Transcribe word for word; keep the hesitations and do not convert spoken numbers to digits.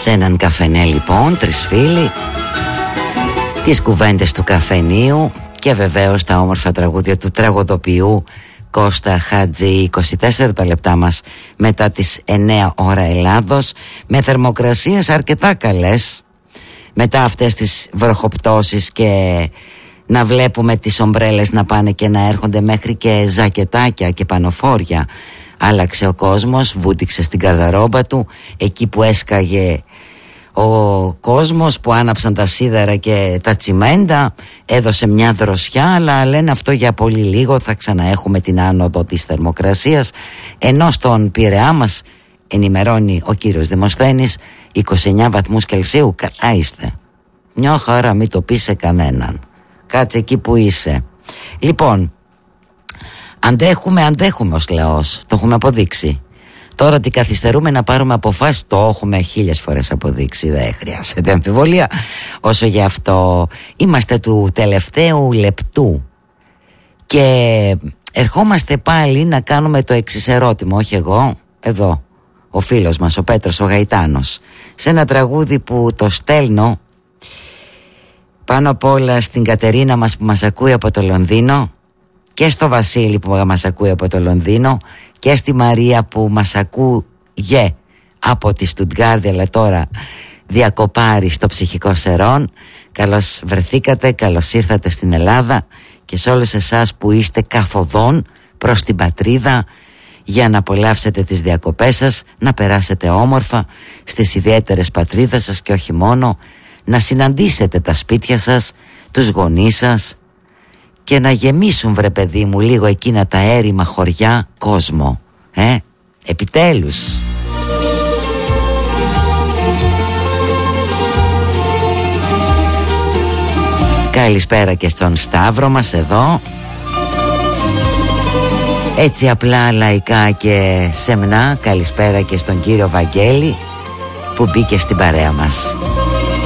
Σε έναν καφενέ λοιπόν, τρεις φίλοι, τις κουβέντες του καφενείου και βεβαίως τα όμορφα τραγούδια του τραγουδοποιού Κώστα Χατζη. Είκοσι τέσσερα τα λεπτά μας μετά τις εννέα ώρα Ελλάδος, με θερμοκρασίες αρκετά καλές μετά αυτές τις βροχοπτώσεις και να βλέπουμε τις ομπρέλες να πάνε και να έρχονται μέχρι και ζακετάκια και πανοφόρια. Άλλαξε ο κόσμος, βούτυξε στην καρδαρόμπα του, εκεί που έσκαγε ο κόσμος, που άναψαν τα σίδερα και τα τσιμέντα, έδωσε μια δροσιά, αλλά λένε αυτό για πολύ λίγο, θα ξαναέχουμε την άνοδο της θερμοκρασίας, ενώ στον Πειραιά μας ενημερώνει ο κύριος Δημοσθένης είκοσι εννέα βαθμούς Κελσίου. Καλά είστε, μια χαρά, μην το πεις σε κανέναν, κάτσε εκεί που είσαι. Λοιπόν, αντέχουμε, αντέχουμε ως λαός, το έχουμε αποδείξει. Τώρα ότι καθυστερούμε να πάρουμε αποφάσεις, το έχουμε χίλιες φορές αποδείξει, δεν χρειάζεται αμφιβολία. Όσο γι' αυτό είμαστε του τελευταίου λεπτού και ερχόμαστε πάλι να κάνουμε το εξής ερώτημα, όχι εγώ, εδώ ο φίλος μας ο Πέτρος ο Γαϊτάνος, σε ένα τραγούδι που το στέλνω πάνω απ' όλα στην Κατερίνα μας που μας ακούει από το Λονδίνο, και στο Βασίλη που μας ακούει από το Λονδίνο, και στη Μαρία που μας ακούγε από τη Στουτγκάρδη αλλά τώρα διακοπάρει στο ψυχικό Σερών. Καλώς βρεθήκατε, καλώς ήρθατε στην Ελλάδα, και σε όλους εσάς που είστε καθοδόν προς την πατρίδα για να απολαύσετε τις διακοπές σας, να περάσετε όμορφα στις ιδιαίτερες πατρίδες σας και όχι μόνο, να συναντήσετε τα σπίτια σας, τους γονείς σας και να γεμίσουν, βρε παιδί μου, λίγο εκείνα τα έρημα χωριά κόσμο. Ε, επιτέλους. Καλησπέρα και στον Σταύρο μας εδώ. Έτσι απλά, λαϊκά και σεμνά, καλησπέρα και στον κύριο Βαγγέλη που μπήκε στην παρέα μας.